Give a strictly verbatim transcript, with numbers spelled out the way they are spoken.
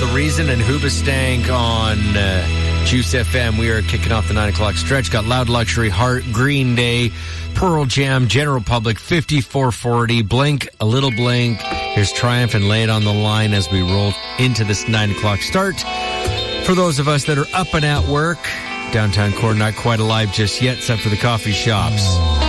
Reason and Hoobastank on uh, Juice F M. We are kicking off the nine o'clock stretch. Got Loud Luxury, Heart, Green Day, Pearl Jam, General Public, fifty-four forty, Blink, A Little Blink. Here's Triumph and Lay It on the Line as we roll into this nine o'clock start. For those of us that are up and at work, downtown core not quite alive just yet, except for the coffee shops.